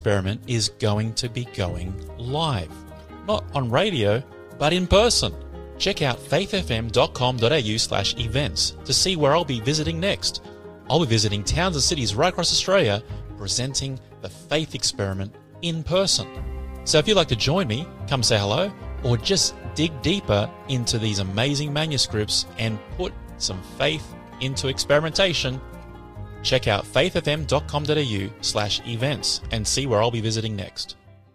Experiment is going to be going live. Not on radio, but in person. Check out faithfm.com.au/events to see where I'll be visiting next. I'll be visiting towns and cities right across Australia, presenting the Faith Experiment in person. So if you'd like to join me, come say hello, or just dig deeper into these amazing manuscripts and put some faith into experimentation, check out faithfm.com.au/events and see where I'll be visiting next.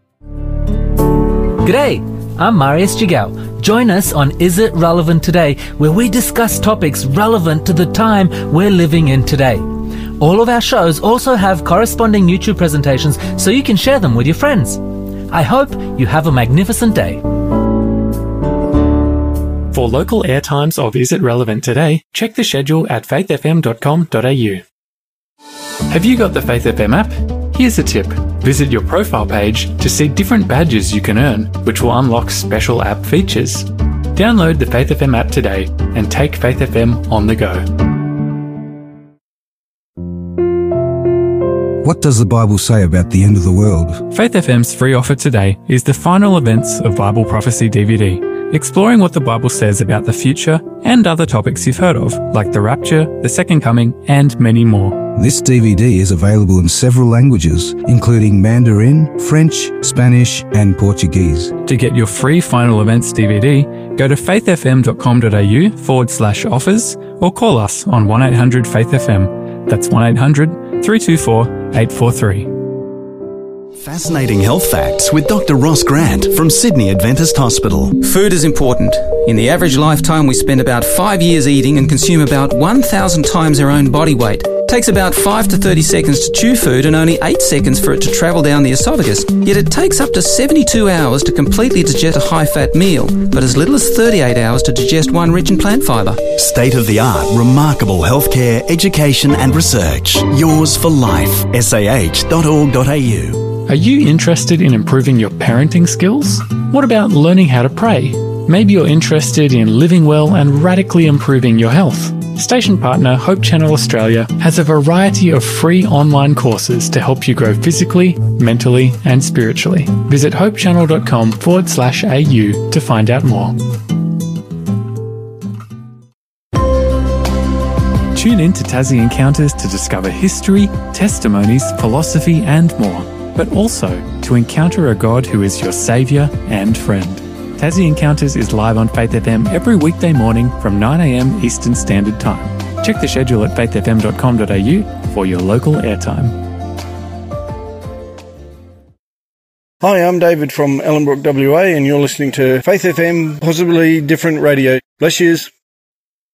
G'day, I'm Marius Jigao. Join us on Is It Relevant Today, where we discuss topics relevant to the time we're living in today. All of our shows also have corresponding YouTube presentations so you can share them with your friends. I hope you have a magnificent day. For local airtimes of Is It Relevant Today, check the schedule at faithfm.com.au. Have you got the Faith FM app? Here's a tip. Visit your profile page to see different badges you can earn, which will unlock special app features. Download the Faith FM app today and take Faith FM on the go. What does the Bible say about the end of the world? Faith FM's free offer today is the Final Events of Bible Prophecy DVD, exploring what the Bible says about the future and other topics you've heard of, like the rapture, the second coming, and many more. This DVD is available in several languages, including Mandarin, French, Spanish, and Portuguese. To get your free Final Events DVD, go to faithfm.com.au/offers or call us on 1-800-FAITH-FM. That's 1-800-324-843. Fascinating health facts with Dr. Ross Grant from Sydney Adventist Hospital. Food is important. In the average lifetime, we spend about 5 years eating and consume about 1,000 times our own body weight. It takes about 5 to 30 seconds to chew food and only 8 seconds for it to travel down the esophagus. Yet it takes up to 72 hours to completely digest a high-fat meal, but as little as 38 hours to digest one rich in plant fibre. State-of-the-art, remarkable healthcare, education and research. Yours for life. sah.org.au. Are you interested in improving your parenting skills? What about learning how to pray? Maybe you're interested in living well and radically improving your health. Station partner Hope Channel Australia has a variety of free online courses to help you grow physically, mentally and spiritually. Visit hopechannel.com/au to find out more. Tune in to Tassie Encounters to discover history, testimonies, philosophy and more, but also to encounter a God who is your saviour and friend. Tassie Encounters is live on Faith FM every weekday morning from 9 a.m. Eastern Standard Time. Check the schedule at faithfm.com.au for your local airtime. Hi, I'm David from Ellenbrook, WA, and you're listening to Faith FM, possibly different radio. Bless yous.